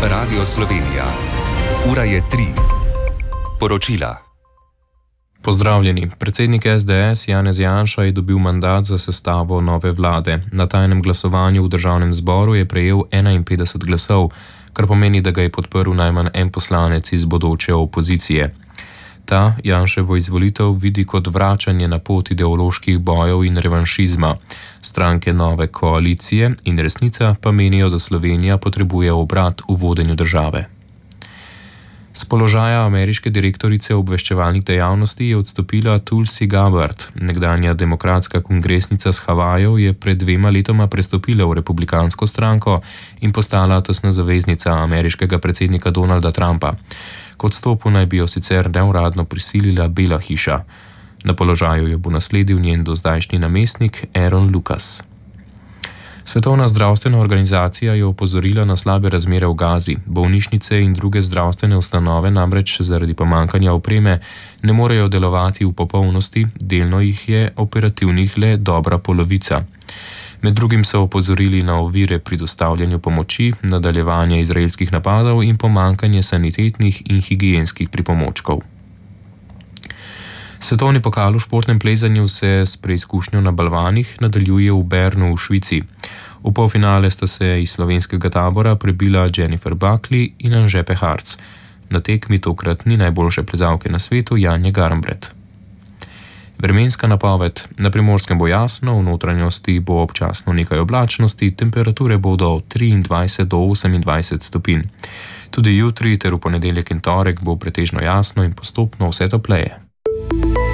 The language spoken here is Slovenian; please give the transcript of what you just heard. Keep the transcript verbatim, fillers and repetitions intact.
Radio Slovenija. Ura je tri. Poročila. Pozdravljeni. Predsednik es de es Janez Janša je dobil mandat za sestavo nove vlade. Na tajnem glasovanju v državnem zboru je prejel enainpetdeset glasov, kar pomeni, da ga je podprl najmanj en poslanec iz bodoče opozicije. Ta Janševo izvolitev vidi kot vračanje na pot ideoloških bojev in revanšizma. Stranke nove koalicije in Resnica pa menijo, da Slovenija potrebuje obrat v vodenju države. Z položaja ameriške direktorice obveščevalnih dejavnosti je odstopila Tulsi Gabbard. Nekdanja demokratska kongresnica z Havajev je pred dvema letoma prestopila v republikansko stranko in postala tesna zaveznica ameriškega predsednika Donalda Trumpa. K odstopu naj bi jo sicer neuradno prisilila Bela hiša. Na položaju jo bo nasledil njen dozdajšnji namestnik Aaron Lucas. Svetovna zdravstvena organizacija je opozorila na slabe razmere v Gazi. Bolnišnice in druge zdravstvene ustanove namreč zaradi pomanjkanja opreme ne morejo delovati v popolnosti, delno jih je operativnih le dobra polovica. Med drugim so opozorili na ovire pri dostavljanju pomoči, nadaljevanje izraelskih napadov in pomanjkanje sanitetnih in higienskih pripomočkov. Svetovni pokal v športnem plezanju se s preizkušnjo na balvanih nadaljuje v Bernu v Švici. V polfinale sta se iz slovenskega tabora prebila Jennifer Buckley in Anže Peharc. Na tekmi tokrat ni najboljše plezalke na svetu Janje Garnbret. Vremenska napoved. Na Primorskem bo jasno, v notranjosti bo občasno nekaj oblačnosti, temperature bodo od triindvajset do osemindvajset stopinj. Tudi jutri ter v ponedeljek in torek bo pretežno jasno in postopno vse topleje.